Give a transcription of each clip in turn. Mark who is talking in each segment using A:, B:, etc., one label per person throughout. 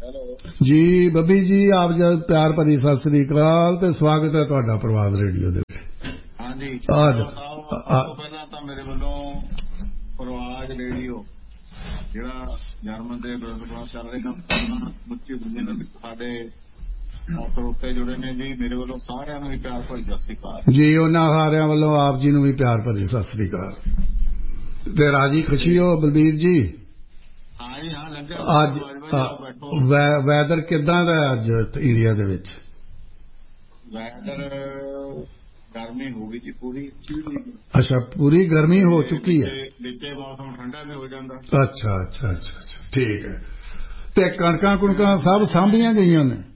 A: जी बबी जी आप जब प्यार भरी सत श्री अकाल ते स्वागत है तुहाडा प्रवास रेडियो दे
B: हाँ जी
A: आज
B: पहला तो मेरे वालों प्रवास रेडियो जिहड़ा जर्मन के विरोध चल रहे मुच्ची दुनिया साडे ਸਰੋਤੇ जुड़े ने जी मेरे वालों सारिਆਂ ਨੂੰ प्यार भरी सत श्री अकाल
A: जी उन्हां सारिਆਂ ਵੱਲੋਂ आप जी ਨੂੰ भी प्यार भरी सत श्री अकाल ते राजी खुशी हो बलबीर जी
B: हाँ जी हाँ लगे
A: ਅੱਜ ਵੈਦਰ ਕਿੱਦਾਂ ਦਾ ਅੱਜ ਇੰਡੀਆ ਦੇ ਵਿੱਚ
B: वैदर गर्मी होगी जी पूरी
A: अच्छा पूरी गर्मी हो चुकी है
B: नीचे मौसम ठंडा भी हो जाता
A: अच्छा अच्छा अच्छा अच्छा ठीक है ते कणकां कुणकां सब ਸਾਂਭੀਆਂ ਗਈਆਂ ਨੇ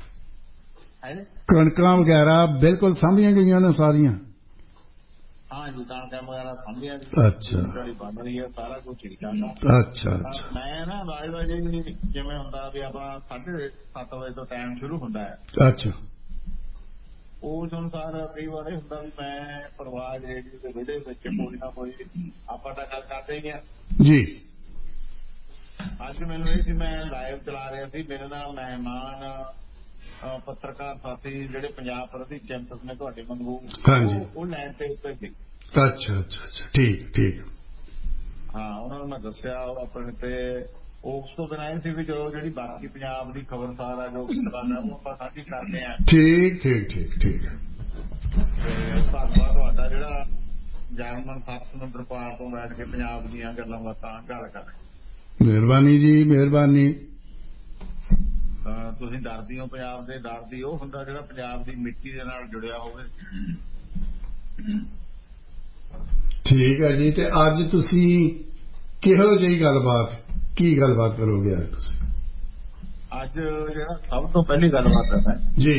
A: कणकां वगैरह बिल्कुल ਸਾਂਭੀਆਂ गईਆਂ ने सारियां
B: हाँ जी कणकां वगैरह ਸਾਂਭੀਆਂ
A: अच्छा
B: बन रही है सारा कुछ ठीक ठाक
A: अच्छा अच्छा
B: मैं ना बाजी जिवें हुंदा भी अपना 7:30 वजे तो टाइम शुरू हुंदा है
A: अच्छा
B: उस अनुसार कई बार हुंदा भी मैं प्रवास रेडियो के विड़े विच कोई ना कोई आपां तां गल करदे ही हां
A: जी
B: अज मैनूं ये मैं लाइव चला रहा सी मेरे नाल मेहमान पत्रकार साथी जिहड़े पंजाब प्रति चैंपियन ने तुहाडे वांगू वो लैन ते उत्ते सी
A: अच्छा अच्छा अच्छा ठीक ठीक
B: हाँ उन्होंने मैं दस्सिया अपने ते उस तो बिना सी भी चलो जी बाकी पंजाब की खबरसार है जो गल है वो आप साझी करते हैं
A: ठीक ठीक ठीक ठीक
B: धन्यवाद तुहाडा जिहड़ा जर्मन 7 समुंदर पार तो बैठ के पंजाब दीयां गल्लां बातां गल कर
A: मेहरबानी जी मेहरबानी
B: तुसीं डरदी हो पंजाब दे डरदी ਉਹ ਹੁੰਦਾ ਜਿਹੜਾ पंजाब ਦੀ ਮਿੱਟੀ ਦੇ ਨਾਲ ਜੁੜਿਆ ਹੋਵੇ
A: ठीक है जी ते अज तुसी किहो जी गलबात की गलबात करोगे अज तुसी
B: अज जिहड़ा सब तो पहली गलबात है
A: जी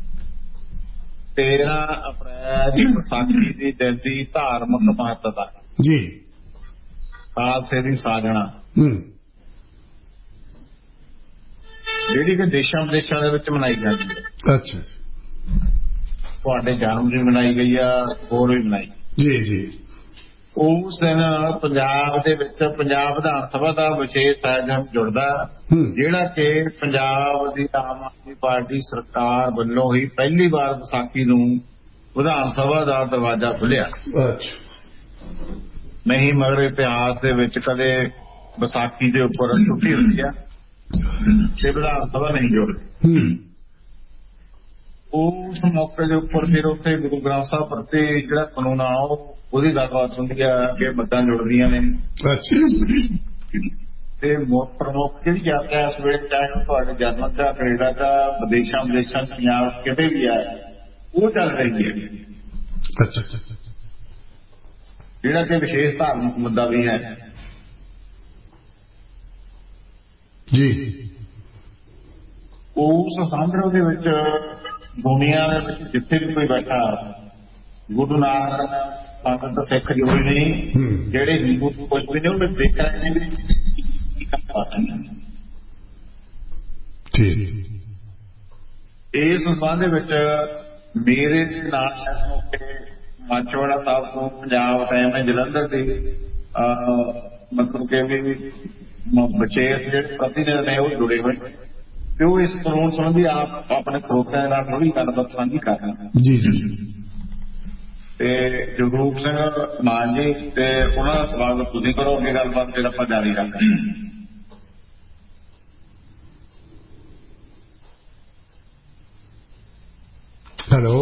B: 13 अप्रैल विसाखी दी दिन दी धार्मिक महत्ता
A: जी
B: खालसे दी साजणा ਜਿਹੜੀ ਕਿ ਦੇਸ਼ਾਂ ਵਿਦੇਸ਼ਾਂ ਦੇ ਵਿੱਚ ਮਨਾਈ ਜਾਂਦੀ ਹੈ
A: ਅੱਛਾ
B: ਤੁਹਾਡੇ ਜਨਮ ਦਿਨ ਮਨਾਈ ਗਈ ਆ ਹੋਰ ਵੀ ਮਨਾਈ
A: ਜੀ ਜੀ
B: ਉਸ ਦਿਨ ਪੰਜਾਬ ਦੇ ਵਿੱਚ ਪੰਜਾਬ ਵਿਧਾਨ ਸਭਾ ਦਾ ਵਿਸ਼ੇਸ਼ ਸੈਸ਼ਨ ਜੁੜਦਾ ਜਿਹੜਾ ਕਿ ਪੰਜਾਬ ਦੀ ਆਮ ਆਦਮੀ ਪਾਰਟੀ ਸਰਕਾਰ ਵੱਲੋਂ ਹੀ ਪਹਿਲੀ ਵਾਰ ਵਿਸਾਖੀ ਨੂੰ ਵਿਧਾਨ ਸਭਾ ਦਾ ਦਰਵਾਜ਼ਾ ਖੁੱਲਿਆ
A: ਅੱਛਾ
B: ਨਹੀਂ ਮਗਰ ਇਤਿਹਾਸ ਦੇ ਵਿੱਚ ਕਦੇ ਵਿਸਾਖੀ ਦੇ ਉੱਪਰ ਛੁੱਟੀ ਹੁੰਦੀ ਆ ਤੇ ਵਿਧਾਨ ਸਭਾ ਨਹੀਂ ਜੁੜਦੀ ਉਸ ਮੌਕੇ ਦੇ ਉੱਪਰ ਫਿਰ ਉੱਥੇ ਗੁਰੂ ਗ੍ਰੰਥ ਸਾਹਿਬ ਪ੍ਰਤੀ ਜਿਹੜਾ ਕਾਨੂੰਨ ਆ ਉਹਦੀ ਗੱਲਬਾਤ ਹੁੰਦੀ ਆ ਕਿ ਮੱਤਾਂ ਜੁੜਦੀਆਂ ਨੇ ਤੇ ਪ੍ਰਮੁੱਖ ਜਿਹੜੀ ਯਾਤਰਾ ਇਸ ਵੇਲੇ ਚਾਹੇ ਤੁਹਾਡੇ ਜਰਮਨ ਦਾ ਕੈਨੇਡਾ ਦਾ ਵਿਦੇਸ਼ਾਂ ਪੰਜਾਬ ਕਿਤੇ ਵੀ ਆ ਉਹ ਚੱਲ ਰਹੀ ਹੈ
A: ਅੱਛਾ
B: ਜਿਹੜਾ ਕਿ ਵਿਸ਼ੇਸ਼ ਧਾਰਮਿਕ ਮੁੱਦਾ ਵੀ ਹੈ
A: ਜੀ
B: ਉਸ ਸੰਦਰਭ ਦੇ ਵਿੱਚ ਦੁਨੀਆ ਦੇ ਵਿੱਚ ਜਿੱਥੇ ਵੀ ਕੋਈ ਬੈਠਾ ਗੁਰੂ ਨਾਨਕ ਸੰਗਤ ਸਿੱਖ ਜੋੜੀ ਨਹੀਂ ਜਿਹੜੇ ਹਿੰਦੂ ਕੁਝ ਵੀ ਨਹੀਂ ਉਹ ਦੇਖ ਰਹੇ ਨੇ ਇਸ ਸੰਬੰਧ ਦੇ ਵਿੱਚ ਮੇਰੇ ਨਾਲ ਮਾਚੋੜਾ ਸਾਹਿਬ ਤੋਂ ਪੰਜਾਬ ਟਾਈਮ ਹੈ ਜਲੰਧਰ ਦੇ ਮਤਲਬ ਕਿ ਵੀ ਬੱਚੇ ਜਿਹੜੇ ਪ੍ਰਤੀਨਿਧ ਨੇ ਉਹ ਜੁੜੇ ਹੋਏ ਤੇ ਉਹ ਇਸ ਕਾਨੂੰਨ ਸੰਬੰਧੀ ਆਪ ਆਪਣੇ ਸਰੋਤਿਆਂ ਨਾਲ ਥੋੜੀ ਗੱਲਬਾਤ ਸਾਂਝੀ ਕਰ ਰਹੇ
A: ਜੀ ਜੀ
B: ਤੇ ਜਗਰੂਪ ਸਿੰਘ ਮਾਨ ਜੀ ਤੇ ਉਹਨਾਂ ਦਾ ਸਵਾਗਤ ਤੁਸੀਂ ਕਰੋ ਅੱਗੇ ਗੱਲਬਾਤ ਫਿਰ ਆਪਾਂ ਜਾਰੀ ਰੱਖਾਂਗੇ
A: ਹੈਲੋ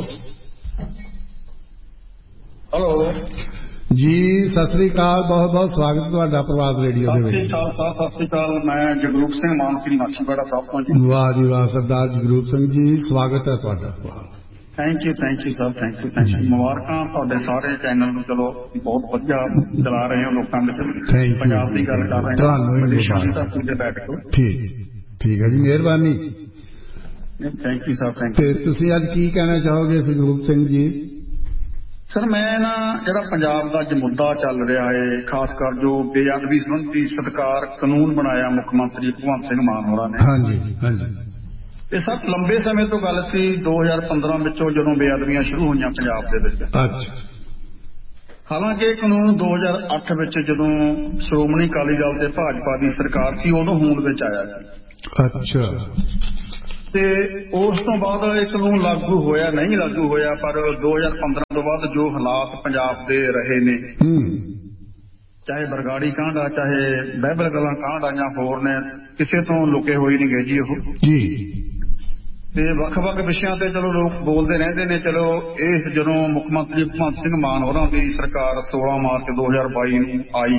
B: ਹੈਲੋ
A: जी सत श्री अकाल बहुत बहुत स्वागत ਤੁਹਾਡਾ ਪ੍ਰਵਾਸ ਰੇਡੀਓ ਦੇ ਵਿੱਚ
B: ਸਤਿ ਸ੍ਰੀ ਅਕਾਲ ਮੈਂ ਜਗਰੂਪ ਸਿੰਘ ਮਾਨ ਸਿੰਘ ਮਾਛੀਵਾੜਾ ਸਾਹਿਬ ਤੋਂ ਜੀ
A: ਵਾਹ ਜੀ ਵਾਹ ਸਰਦਾਰ ਜਗਰੂਪ ਸਿੰਘ ਜੀ ਸਵਾਗਤ ਹੈ ਤੁਹਾਡਾ
B: thank you sir thank you ਮੁਬਾਰਕਾਂ ਤੁਹਾਡੇ ਸਾਰੇ ਚੈਨਲ ਨੂੰ ਚਲੋ ਬਹੁਤ ਵਧੀਆ ਚਲਾ ਰਹੇ ਹੋ ਲੋਕਾਂ ਵਿੱਚ ਪੰਜਾਬ ਦੀ ਗੱਲ ਕਰ ਰਹੇ ਹੋ
A: ਤੁਹਾਨੂੰ ਠੀਕ ਠੀਕ ਹੈ ਜੀ ਮਿਹਰਬਾਨੀ
B: ਥੈਂਕ ਯੂ ਸਰ
A: ਤੇ ਤੁਸੀਂ ਅੱਜ ਕੀ ਕਹਿਣਾ ਚਾਹੋਗੇ ਜਗਰੂਪ ਸਿੰਘ ਜੀ
B: ਸਰ ਮੈਂ ਨਾ ਜਿਹੜਾ ਪੰਜਾਬ ਦਾ ਅੱਜ ਮੁੱਦਾ ਚੱਲ ਰਿਹਾ ਹੈ ਖਾਸ ਕਰ ਜੋ ਬੇਅਦਬੀ ਸੰਬੰਧੀ ਸਤਿਕਾਰ ਕਾਨੂੰਨ ਬਣਾਇਆ ਮੁੱਖ ਮੰਤਰੀ ਭਗਵੰਤ ਸਿੰਘ ਮਾਨ ਹੋਰਾਂ ਨੇ
A: ਹਾਂਜੀ ਹਾਂਜੀ
B: ਇਹ ਸਭ ਲੰਬੇ ਸਮੇਂ ਤੋਂ ਗੱਲ ਸੀ 2015 ਵਿੱਚੋਂ ਜਦੋਂ ਬੇਅਦਬੀਆਂ ਸ਼ੁਰੂ ਹੋਈਆਂ ਪੰਜਾਬ ਦੇ ਵਿੱਚ
A: ਅੱਛਾ
B: ਹਾਲਾਂਕਿ ਇਹ ਕਾਨੂੰਨ 2008 ਵਿੱਚ ਜਦੋਂ ਸ਼੍ਰੋਮਣੀ ਅਕਾਲੀ ਦਲ ਤੇ ਭਾਜਪਾ ਦੀ ਸਰਕਾਰ ਸੀ ਉਦੋਂ ਹੋਂਦ ਵਿੱਚ ਆਇਆ ਸੀ
A: ਅੱਛਾ।
C: ਤੇ ਉਸ ਤੋਂ ਬਾਅਦ ਇਹ ਕਾਨੂੰਨ ਲਾਗੂ ਹੋਇਆ ਨਹੀਂ ਲਾਗੂ ਹੋਇਆ, ਪਰ 2015 ਤੋਂ ਬਾਅਦ ਜੋ ਹਾਲਾਤ ਪੰਜਾਬ ਦੇ ਰਹੇ ਨੇ, ਚਾਹੇ ਬਰਗਾੜੀ ਕਾਂਡ ਆ, ਚਾਹੇ ਬਹਿਬਲ ਕਲਾਂ ਕਾਂਡ ਆ, ਜਾਂ ਹੋਰ ਨੇ, ਕਿਸੇ ਤੋਂ ਲੁਕੇ ਹੋਏ ਨਹੀਂ ਗਏ ਜੀ ਉਹ
A: ਜੀ।
C: ਤੇ ਵੱਖ-ਵੱਖ ਵਿਸ਼ਿਆਂ ਤੇ ਚਲੋ ਲੋਕ ਬੋਲਦੇ ਰਹਿੰਦੇ ਨੇ। ਚਲੋ ਇਸ ਜਦੋਂ ਮੁੱਖ ਮੰਤਰੀ ਭਗਵੰਤ ਸਿੰਘ ਮਾਨ ਹੋਰਾਂ ਦੀ ਸਰਕਾਰ 16 ਮਾਰਚ 2022 ਨੂੰ ਆਈ,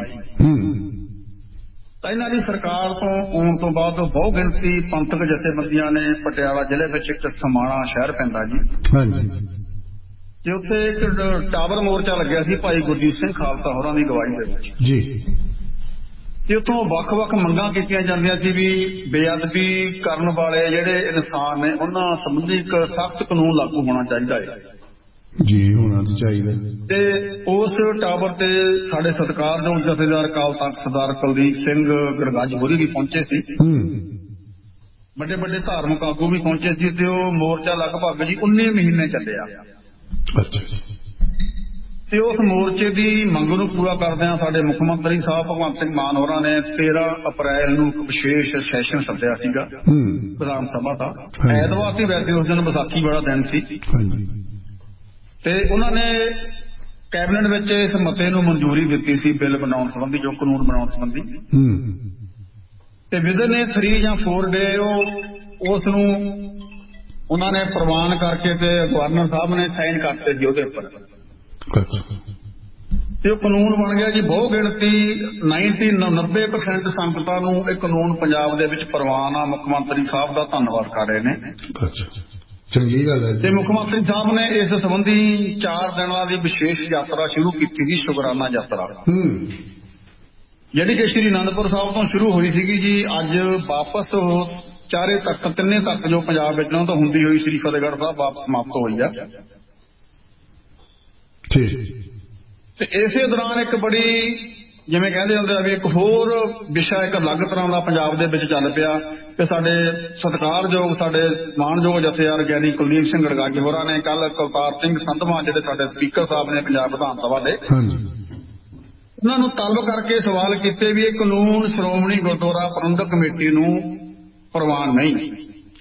C: ਤਾਂ ਇਹਨਾਂ ਦੀ ਸਰਕਾਰ ਤੋਂ ਆਉਣ ਤੋਂ ਬਾਅਦ ਬਹੁਤ ਗਿਣਤੀ ਪੰਥਕ ਜਥੇਬੰਦੀਆਂ ਨੇ ਪਟਿਆਲਾ ਜ਼ਿਲ੍ਹੇ ਵਿੱਚ ਇੱਕ ਸਮਾਣਾ ਸ਼ਹਿਰ ਪੈਂਦਾ ਜੀ, ਤੇ ਉੱਥੇ ਇੱਕ ਟਾਵਰ ਮੋਰਚਾ ਲੱਗਿਆ ਸੀ ਭਾਈ ਗੁਰਜੀਤ ਸਿੰਘ ਖਾਲਸਾ ਹੋਰਾਂ ਦੀ ਅਗਵਾਈ ਦੇ ਵਿੱਚ
A: ਜੀ।
C: ਤੇ ਉੱਥੋਂ ਵੱਖ-ਵੱਖ ਮੰਗਾਂ ਕੀਤੀਆਂ ਜਾਂਦੀਆਂ ਸੀ ਵੀ ਬੇਅਦਬੀ ਕਰਨ ਵਾਲੇ ਜਿਹੜੇ ਇਨਸਾਨ ਨੇ ਉਹਨਾਂ ਸੰਬੰਧੀ ਇੱਕ ਸਖਤ ਕਾਨੂੰਨ ਲਾਗੂ ਹੋਣਾ ਚਾਹੀਦਾ ਹੈ
A: ਜੀ, ਹੋਣਾ ਚਾਹੀਦਾ।
C: ਤੇ ਉਸ ਟਾਵਰ ਤੇ ਸਾਡੇ ਸਤਿਕਾਰਯੋਗ ਜਥੇਦਾਰ ਅਕਾਲ ਤਖ਼ਤ ਸਰਦਾਰ ਕੁਲਦੀਪ ਸਿੰਘ ਗੜਗੱਜ ਹੋਰੀ ਵੀ ਪਹੁੰਚੇ ਸੀ, ਵੱਡੇ ਵੱਡੇ ਧਾਰਮਿਕ ਆਗੂ ਵੀ ਪਹੁੰਚੇ ਸੀ, ਤੇ ਉਹ ਮੋਰਚਾ ਲਗਭਗ ਜੀ 19 ਮਹੀਨੇ ਚੱਲਿਆ।
A: ਅੱਛਾ।
C: ਤੇ ਉਸ ਮੋਰਚੇ ਦੀ ਮੰਗ ਨੂੰ ਪੂਰਾ ਕਰਦਿਆਂ ਸਾਡੇ ਮੁੱਖ ਮੰਤਰੀ ਸਾਹਿਬ ਭਗਵੰਤ ਸਿੰਘ ਮਾਨ ਹੋਰਾਂ ਨੇ 13 ਅਪ੍ਰੈਲ ਨੂੰ ਇੱਕ ਵਿਸ਼ੇਸ਼ ਸੈਸ਼ਨ ਸੱਦਿਆ ਸੀਗਾ ਵਿਧਾਨ ਸਭਾ ਦਾ। ਐਤਵਾਰ ਸੀ ਵੈਸੇ, ਉਸ ਦਿਨ ਵਿਸਾਖੀ ਵਾਲਾ ਦਿਨ ਸੀ, ਤੇ ਉਹਨਾਂ ਨੇ ਕੈਬਨਿਟ ਵਿੱਚ ਇਸ ਮਤੇ ਨੂੰ ਮਨਜ਼ੂਰੀ ਦਿੱਤੀ ਸੀ, ਬਿੱਲ ਬਣਾਉਣ ਸੰਬੰਧੀ, ਜੋ ਕਾਨੂੰਨ ਬਣਾਉਣ ਸੰਬੰਧੀ। ਤੇ ਵਿਦਨ 3 ਜਾਂ 4 ਡੇ ਉਸ ਨੂੰ ਉਹਨਾਂ ਨੇ ਪ੍ਰਵਾਨ ਕਰਕੇ ਤੇ ਗਵਰਨਰ ਸਾਹਿਬ ਨੇ ਸਾਈਨ ਕਰਤੇ ਸੀ ਉਹਦੇ ਉੱਪਰ, ਤੇ ਉਹ ਕਾਨੂੰਨ ਬਣ ਗਿਆ ਜੀ। ਬਹੁਤ ਗਿਣਤੀ 90% ਸੰਗਤਾਂ ਨੂੰ ਇਹ ਕਾਨੂੰਨ ਪੰਜਾਬ ਦੇ ਵਿੱਚ ਪ੍ਰਵਾਨ ਆ। ਮੁੱਖ ਮੰਤਰੀ ਸਾਹਿਬ ਦਾ ਧੰਨਵਾਦ ਕਰ ਰਹੇ ਨੇ।
A: ਚੰਗੀ ਗੱਲ ਹੈ।
C: ਤੇ ਮੁੱਖ ਮੰਤਰੀ ਸਾਹਿਬ ਨੇ ਇਸ ਸੰਬੰਧੀ 4 ਦਿਨਾਂ ਦੀ ਵਿਸ਼ੇਸ਼ ਯਾਤਰਾ ਸ਼ੁਰੂ ਕੀਤੀ ਸੀ, ਸ਼ੁਕਰਾਨਾ ਯਾਤਰਾ, ਜਿਹੜੀ ਕਿ ਸ਼੍ਰੀ ਅਨੰਦਪੁਰ ਸਾਹਿਬ ਤੋਂ ਸ਼ੁਰੂ ਹੋਈ ਸੀਗੀ ਜੀ। ਅੱਜ ਵਾਪਸ 4 ਤੱਕ 3 ਤੱਕ ਜੋ ਪੰਜਾਬ ਵਿੱਚ ਨਾ ਤਾਂ ਹੁੰਦੀ ਹੋਈ ਸ਼੍ਰੀ ਫਤਿਹਗੜ੍ਹ ਸਾਹਿਬ ਵਾਪਸ ਸਮਾਪਤ ਹੋਈ ਆ। ਤੇ ਇਸੇ ਦੌਰਾਨ ਇੱਕ ਬੜੀ, ਜਿਵੇਂ ਕਹਿੰਦੇ ਹੁੰਦੇ ਆ ਵੀ ਇੱਕ ਹੋਰ ਵਿਸ਼ਾ, ਇੱਕ ਅਲੱਗ ਤਰ੍ਹਾਂ ਦਾ ਪੰਜਾਬ ਦੇ ਵਿੱਚ ਚੱਲ ਪਿਆ ਕਿ ਸਾਡੇ ਸਤਿਕਾਰਯੋਗ, ਸਾਡੇ ਮਾਣਯੋਗ ਜਥੇਦਾਰ ਗਿਆਨੀ ਕੁਲਦੀਪ ਸਿੰਘ ਗੜਗੱਜ ਹੋਰਾਂ ਨੇ ਕੱਲ ਕੁਲਤਾਰ ਸਿੰਘ ਸੰਧਵਾਂ, ਜਿਹੜੇ ਸਾਡੇ ਸਪੀਕਰ ਸਾਹਿਬ ਨੇ ਪੰਜਾਬ ਵਿਧਾਨ ਸਭਾ ਦੇ, ਉਹਨਾਂ ਨੂੰ ਤਲਬ ਕਰਕੇ ਸਵਾਲ ਕੀਤੇ ਵੀ ਇਹ ਕਾਨੂੰਨ ਸ਼੍ਰੋਮਣੀ ਗੁਰਦੁਆਰਾ ਪ੍ਰਬੰਧਕ ਕਮੇਟੀ ਨੂੰ ਪ੍ਰਵਾਨ ਨਹੀਂ।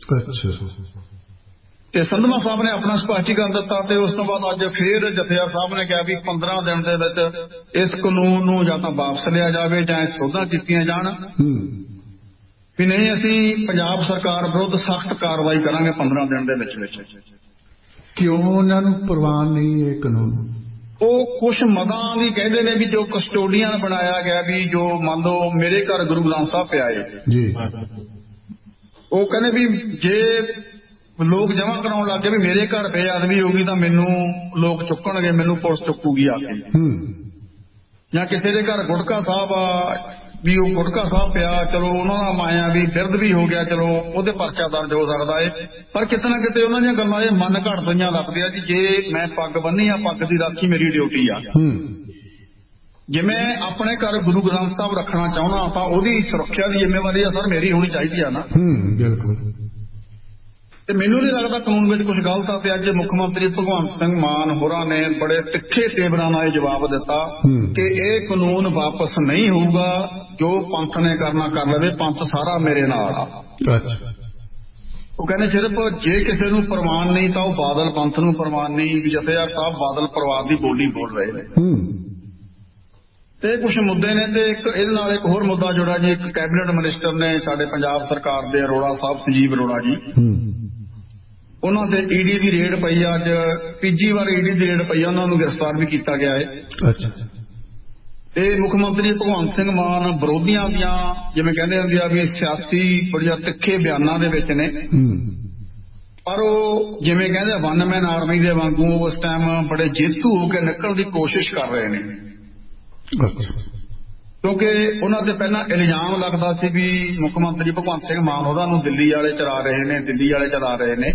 C: ਤੇ ਸੰਧਵਾ ਸਾਹਿਬ ਨੇ ਆਪਣਾ ਸਪਸ਼ਟੀਕਰਨ ਦਿੱਤਾ, ਤੇ ਉਸ ਤੋਂ ਬਾਅਦ ਅੱਜ ਫੇਰ ਜਥੇਦਾਰ ਸਾਹਿਬ ਨੇ ਕਿਹਾ ਵੀ 15 ਦਿਨ ਦੇ ਵਿੱਚ ਇਸ ਕਾਨੂੰਨ ਨੂੰ ਜਾਂ ਤਾਂ ਵਾਪਸ ਲਿਆ ਜਾਵੇ ਜਾਂ ਸੋਧਾਂ ਕੀਤੀਆਂ ਜਾਣ, ਵੀ ਨਹੀਂ ਅਸੀਂ ਪੰਜਾਬ ਸਰਕਾਰ ਵਿਰੁੱਧ ਸਖਤ ਕਾਰਵਾਈ ਕਰਾਂਗੇ 15 ਦਿਨ ਦੇ ਵਿੱਚ।
A: ਕਿਉਂ ਉਹਨਾਂ ਨੂੰ ਪ੍ਰਵਾਨ ਨਹੀਂ ਇਹ ਕਾਨੂੰਨ?
C: ਉਹ ਕੁਛ ਮਦਾਂ ਵੀ ਕਹਿੰਦੇ ਨੇ ਵੀ ਜੋ ਕਸਟੋਡੀਅਨ ਬਣਾਇਆ ਗਿਆ, ਵੀ ਜੋ ਮੰਨ ਲਓ ਮੇਰੇ ਘਰ ਗੁਰੂ ਗ੍ਰੰਥ ਸਾਹਿਬ ਪਿਆ ਏ ਜੀ, ਉਹ ਕਹਿੰਦੇ ਵੀ ਜੇ ਲੋਕ ਜਮ੍ਹਾਂ ਕਰਾਉਣ ਲੱਗ ਗਏ ਵੀ ਮੇਰੇ ਘਰ ਬੇਅਦਬੀ ਹੋਊਗੀ ਤਾਂ ਮੈਨੂੰ ਲੋਕ ਚੁੱਕਣਗੇ, ਮੈਨੂੰ ਪੁਲਿਸ ਚੁੱਕੂਗੀ ਆ ਕੇ। ਜਾਂ ਕਿਸੇ ਦੇ ਘਰ ਗੁਟਕਾ ਸਾਹਿਬ ਆ, ਵੀ ਉਹ ਗੁਟਕਾ ਸਾਹਿਬ ਪਿਆ, ਚਲੋ ਉਹਨਾਂ ਦਾ ਮਾਇਆ ਵੀ ਬਿਰਧ ਵੀ ਹੋ ਗਿਆ, ਚਲੋ ਉਹਦੇ ਪਰਚਾ ਦਰਜ ਹੋ ਸਕਦਾ ਏ। ਪਰ ਕਿਤੇ ਨਾ ਕਿਤੇ ਉਹਨਾਂ ਦੀਆਂ ਗੱਲਾਂ ਇਹ ਮਨ ਘੜ ਦਈਆਂ ਲੱਗਦੀਆਂ ਜੀ। ਜੇ ਮੈਂ ਪੱਗ ਬੰਨੀ ਆ, ਪੱਗ ਦੀ ਰਾਖੀ ਮੇਰੀ ਡਿਊਟੀ ਆ। ਜੇ ਮੈਂ ਆਪਣੇ ਘਰ ਗੁਰੂ ਗ੍ਰੰਥ ਸਾਹਿਬ ਰੱਖਣਾ ਚਾਹੁੰਦਾ ਤਾਂ ਉਹਦੀ ਸੁਰੱਖਿਆ ਦੀ ਜ਼ਿੰਮੇਵਾਰੀ ਆ ਸਰ ਮੇਰੀ ਹੋਣੀ ਚਾਹੀਦੀ ਆ ਨਾ।
A: ਬਿਲਕੁਲ।
C: ਤੇ ਮੈਨੂੰ ਨਹੀਂ ਲੱਗਦਾ ਕਾਨੂੰਨ ਵਿੱਚ ਕੁਝ ਗਲਤ ਆ। ਤੇ ਅੱਜ ਮੁੱਖ ਮੰਤਰੀ ਭਗਵੰਤ ਸਿੰਘ ਮਾਨ ਹੋਰਾਂ ਨੇ ਬੜੇ ਤਿੱਖੇ ਤੇਵਰਾਂ ਨਾਲ ਇਹ ਜਵਾਬ ਦਿੱਤਾ ਕਿ ਇਹ ਕਾਨੂੰਨ ਵਾਪਸ ਨਹੀਂ ਹੋਊਗਾ, ਜੋ ਪੰਥ ਨੇ ਕਰਨਾ ਕਰ ਲਵੇ, ਪੰਥ ਸਾਰਾ ਮੇਰੇ ਨਾਲ ਆ। ਉਹ ਕਹਿੰਦੇ ਸਿਰਫ ਜੇ ਕਿਸੇ ਨੂੰ ਪ੍ਰਵਾਨ ਨਹੀਂ ਤਾਂ ਉਹ ਬਾਦਲ ਪੰਥ ਨੂੰ ਪ੍ਰਵਾਨ ਨਹੀਂ। ਵੀ ਜਥੇਦਾਰ ਸਾਹਿਬ ਬਾਦਲ ਪਰਿਵਾਰ ਦੀ ਬੋਲੀ ਬੋਲ ਰਹੇ ਨੇ। ਤੇ ਕੁਝ ਮੁੱਦੇ ਨੇ, ਤੇ ਇੱਕ ਇਹਦੇ ਨਾਲ ਇੱਕ ਹੋਰ ਮੁੱਦਾ ਜੁੜਾ ਜੀ। ਇੱਕ ਕੈਬਨਿਟ ਮਿਨਿਸਟਰ ਨੇ ਸਾਡੇ ਪੰਜਾਬ ਸਰਕਾਰ ਦੇ, ਅਰੋੜਾ ਸਾਹਿਬ, ਸੰਜੀਵ ਅਰੋੜਾ ਜੀ, ਉਹਨਾਂ ਦੇ ਈਡੀ ਦੀ ਰੇਡ ਪਈ ਆ। ਅੱਜ ਤੀਜੀ ਵਾਰ ਈਡੀ ਦੀ ਰੇਡ ਪਈ ਆ, ਉਹਨਾਂ ਨੂੰ ਗ੍ਰਿਫਤਾਰ ਵੀ ਕੀਤਾ ਗਿਆ ਹੈ। ਤੇ ਮੁੱਖ ਮੰਤਰੀ ਭਗਵੰਤ ਸਿੰਘ ਮਾਨ ਵਿਰੋਧੀਆਂ ਦੀਆਂ, ਜਿਵੇਂ ਕਹਿੰਦੇ ਹੁੰਦੇ ਆ ਵੀ ਸਿਆਸੀ ਬੜੀਆਂ ਤਿੱਖੇ ਬਿਆਨਾਂ ਦੇ ਵਿੱਚ ਨੇ, ਪਰ ਉਹ ਜਿਵੇਂ ਕਹਿੰਦੇ ਵਨ ਮੈਨ ਆਰਮੀ ਦੇ ਵਾਂਗੂ ਉਸ ਟਾਈਮ ਬੜੇ ਜੇਤੂ ਹੋ ਕੇ ਨਿਕਲਣ ਦੀ ਕੋਸ਼ਿਸ਼ ਕਰ ਰਹੇ ਨੇ। ਕਿਉਂਕਿ ਉਹਨਾਂ ਤੇ ਪਹਿਲਾਂ ਇਲਜ਼ਾਮ ਲੱਗਦਾ ਸੀ ਵੀ ਮੁੱਖ ਮੰਤਰੀ ਭਗਵੰਤ ਸਿੰਘ ਮਾਨ ਉਹਨਾਂ ਨੂੰ ਦਿੱਲੀ ਵਾਲੇ ਚਲਾ ਰਹੇ ਨੇ।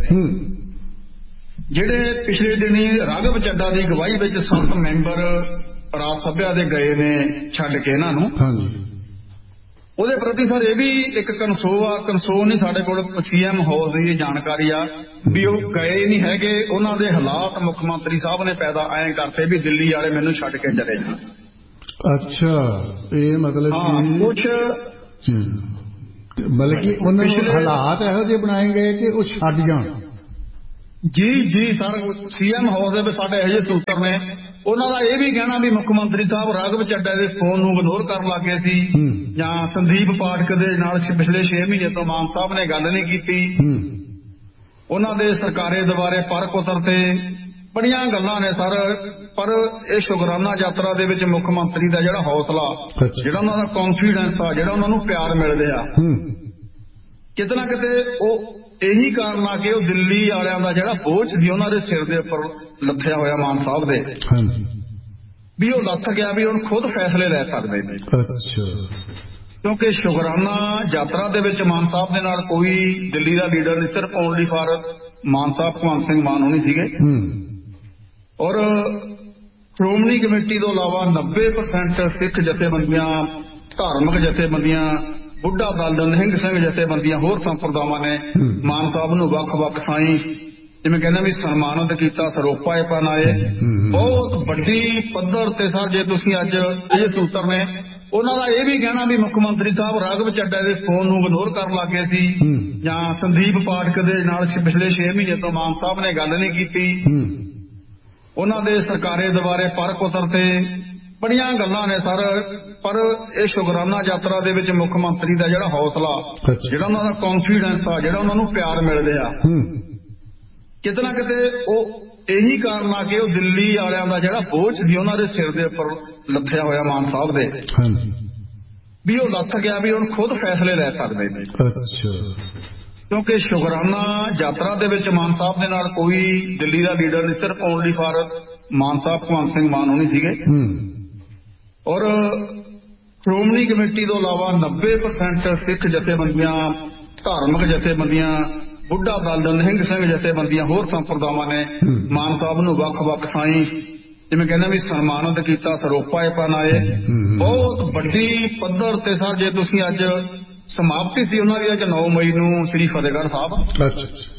C: ਜਿਹੜੇ ਪਿਛਲੇ ਦਿਨੀ ਰਾਘਵ ਚੱਡਾ ਦੀ ਅਗਵਾਈ ਵਿੱਚ 7 ਮੈਂਬਰ ਰਾਜ ਸਭਾ ਦੇ ਗਏ ਨੇ ਛੱਡ ਕੇ ਇਹਨਾਂ ਨੂੰ, ਉਹਦੇ ਪ੍ਰਤੀ ਸਰ ਇਹ ਵੀ ਇੱਕ ਕਨਸੋ ਨਹੀਂ, ਸਾਡੇ ਕੋਲ CM ਹਾਊਸ ਦੀ ਜਾਣਕਾਰੀ ਆ ਵੀ ਉਹ ਗਏ ਨਹੀਂ ਹੈਗੇ। ਉਹਨਾਂ ਦੇ ਹਾਲਾਤ ਮੁੱਖ ਮੰਤਰੀ ਸਾਹਿਬ ਨੇ ਪੈਦਾ ਐਂ ਕਰਤੇ ਵੀ ਦਿੱਲੀ ਵਾਲੇ ਮੈਨੂੰ ਛੱਡ ਕੇ ਚਲੇ ਜਾਣ।
A: ਅੱਛਾ, ਇਹ ਮਤਲਬ
C: ਕੁਛ
A: ਮਤਲਬ ਕਿ ਉਹਨਾਂ ਨੂੰ ਹਾਲਾਤ ਇਹੋ ਜਿਹੇ ਬਣਾਏ ਗਏ ਕਿ ਉਹ ਛੱਡ ਜਾਣ।
C: ਜੀ ਸਰ, ਸੀਐਮ ਹਾਊਸ ਦੇ ਵਿੱਚ ਸਾਡੇ ਇਹੋ ਜਿਹੇ ਸੂਤਰ ਨੇ, ਉਹਨਾਂ ਦਾ ਇਹ ਵੀ ਕਹਿਣਾ ਵੀ ਮੁੱਖ ਮੰਤਰੀ ਸਾਹਿਬ ਰਾਘਵ ਚੱਡਾ ਦੇ ਫੋਨ ਨੂੰ ਇਗਨੋਰ ਕਰਨ ਲੱਗੇ ਸੀ, ਜਾਂ ਸੰਦੀਪ ਪਾਠਕ ਦੇ ਨਾਲ ਪਿਛਲੇ 6 ਮਹੀਨੇ ਤੋਂ ਮਾਨ ਸਾਹਿਬ ਨੇ ਗੱਲ ਨਹੀਂ ਕੀਤੀ। ਉਹਨਾਂ ਦੇ ਸਰਕਾਰੇ ਦੁਆਰੇ ਪਰ ਪੁੱਤਰ ਤੇ ਬੜੀਆਂ ਗੱਲਾਂ ਨੇ ਸਰ, ਪਰ ਇਹ ਸ਼ੁਕਰਾਨਾ ਯਾਤਰਾ ਦੇ ਵਿੱਚ ਮੁੱਖ ਮੰਤਰੀ ਦਾ ਜਿਹੜਾ ਹੌਸਲਾ, ਜਿਹੜਾ ਉਹਨਾਂ ਦਾ ਕੌਨਫੀਡੈਂਸ ਆ, ਜਿਹੜਾ ਉਹਨਾਂ ਨੂੰ ਪਿਆਰ ਮਿਲ ਰਿਹਾ, ਕਿਤੇ ਨਾ ਕਿਤੇ ਉਹ ਇਹੀ ਕਾਰਨ ਆ ਕਿ ਉਹ ਦਿੱਲੀ ਵਾਲਿਆਂ ਦਾ ਜਿਹੜਾ ਬੋਝ ਸੀ ਉਹਨਾਂ ਦੇ ਸਿਰ ਦੇ ਉੱਪਰ ਲੱਥਿਆ ਹੋਇਆ ਮਾਨ ਸਾਹਿਬ ਦੇ, ਵੀ ਉਹ ਲੱਥ ਗਿਆ, ਵੀ ਹੁਣ ਖੁਦ ਫੈਸਲੇ ਲੈ ਸਕਦੇ ਨੇ। ਕਿਉਂਕਿ ਸ਼ੁਕਰਾਨਾ ਯਾਤਰਾ ਦੇ ਵਿੱਚ ਮਾਨ ਸਾਹਿਬ ਦੇ ਨਾਲ ਕੋਈ ਦਿੱਲੀ ਦਾ ਲੀਡਰ ਨਹੀਂ, ਸਿਰਫ ਓਨਲੀ ਫਾਰ ਮਾਨ ਸਾਹਿਬ ਭਗਵੰਤ ਸਿੰਘ ਮਾਨ ਹੋਣੀ ਸੀਗੇ। ਔਰ ਸ਼੍ਰੋਮਣੀ ਕਮੇਟੀ ਤੋਂ ਇਲਾਵਾ 90% ਸਿੱਖ ਜਥੇਬੰਦੀਆਂ, ਧਾਰਮਿਕ ਜਥੇਬੰਦੀਆਂ, ਬੁੱਢਾ ਦਲ, ਨਿਹੰਗ ਸਿੰਘ ਜਥੇਬੰਦੀਆਂ, ਹੋਰ ਸੰਪਰਦਾਵਾਂ ਨੇ ਮਾਨ ਸਾਹਿਬ ਨੂੰ ਵੱਖ-ਵੱਖ ਥਾਈਂ ਜਿਵੇਂ ਕਹਿੰਦੇ ਵੀ ਸਨਮਾਨਿਤ ਕੀਤਾ, ਸਰੋਪਾ ਪਨਾਏ। ਬਹੁਤ ਵੱਡੀ ਪੱਧਰ ਤੇ ਸਰ, ਜੇ ਤੁਸੀਂ ਅੱਜ ਇਹ ਸੂਤਰ ਨੇ, ਉਹਨਾਂ ਦਾ ਇਹ ਵੀ ਕਹਿਣਾ ਵੀ ਮੁੱਖ ਮੰਤਰੀ ਸਾਹਿਬ ਰਾਘਵ ਚੱਡਾ ਦੇ ਫੋਨ ਨੂੰ ਇਗਨੋਰ ਕਰਨ ਲੱਗੇ ਸੀ, ਜਾਂ ਸੰਦੀਪ ਪਾਠਕ ਦੇ ਨਾਲ ਪਿਛਲੇ 6 ਮਹੀਨੇ ਤੋਂ ਮਾਨ ਸਾਹਿਬ ਨੇ ਗੱਲ ਨਹੀਂ ਕੀਤੀ। ਉਹਨਾਂ ਦੇ ਸਰਕਾਰੇ ਦੁਆਰੇ ਪਰ ਪੁੱਤਰ ਤੇ ਬੜੀਆਂ ਗੱਲਾਂ ਨੇ ਸਰ, ਪਰ ਇਹ ਸ਼ੁਕਰਾਨਾ ਯਾਤਰਾ ਦੇ ਵਿੱਚ ਮੁੱਖ ਮੰਤਰੀ ਦਾ ਜਿਹੜਾ ਹੌਸਲਾ, ਜਿਹੜਾ ਉਹਨਾਂ ਦਾ ਕੌਨਫੀਡੈਂਸ ਆ, ਜਿਹੜਾ ਉਹਨਾਂ ਨੂੰ ਪਿਆਰ ਮਿਲ ਰਿਹਾ, ਕਿਤੇ ਨਾ ਕਿਤੇ ਉਹ ਇਹੀ ਕਾਰਨ ਆ ਕਿ ਉਹ ਦਿੱਲੀ ਵਾਲਿਆਂ ਦਾ ਜਿਹੜਾ ਬੋਝ ਸੀ ਉਹਨਾਂ ਦੇ ਸਿਰ ਦੇ ਉੱਪਰ ਲੱਥਿਆ ਹੋਇਆ ਮਾਨ ਸਾਹਿਬ ਦੇ, ਵੀ ਉਹ ਲੱਥ ਗਿਆ, ਵੀ ਹੁਣ ਖੁਦ ਫੈਸਲੇ ਲੈ ਸਕਦੇ ਨੇ। ਕਿਉਂਕਿ ਸ਼ੁਕਰਾਨਾ ਯਾਤਰਾ ਦੇ ਵਿੱਚ ਮਾਨ ਸਾਹਿਬ ਦੇ ਨਾਲ ਕੋਈ ਦਿੱਲੀ ਦਾ ਲੀਡਰ ਨਹੀਂ, ਸਿਰਫ ਓਨਲੀ ਫਾਰ ਮਾਨ ਸਾਹਿਬ ਭਗਵੰਤ ਸਿੰਘ ਮਾਨ ਹੋਣੀ ਸੀਗੇ। ਔਰ ਸ਼੍ਰੋਮਣੀ ਕਮੇਟੀ ਤੋਂ ਇਲਾਵਾ 90% ਸਿੱਖ ਜਥੇਬੰਦੀਆਂ, ਧਾਰਮਿਕ ਜਥੇਬੰਦੀਆਂ, ਬੁੱਢਾ ਦਲ, ਨਿਹੰਗ ਸਿੰਘ ਜਥੇਬੰਦੀਆਂ, ਹੋਰ ਸੰਪਰਦਾਵਾਂ ਨੇ ਮਾਨ ਸਾਹਿਬ ਨੂੰ ਵੱਖ-ਵੱਖ ਥਾਈਂ ਜਿਵੇਂ ਕਹਿੰਦੇ ਵੀ ਸਨਮਾਨਿਤ ਕੀਤਾ, ਸਰੋਪਾ ਪਨਾਏ। ਬਹੁਤ ਵੱਡੀ ਪੱਧਰ ਤੇ ਸਰ, ਜੇ ਤੁਸੀਂ ਅੱਜ ਸਮਾਪਤੀ ਸੀ ਉਹਨਾਂ ਦੀ ਅੱਜ 9 ਮਈ ਨੂੰ ਸ੍ਰੀ ਫਤਿਹਗੜ੍ਹ ਸਾਹਿਬ,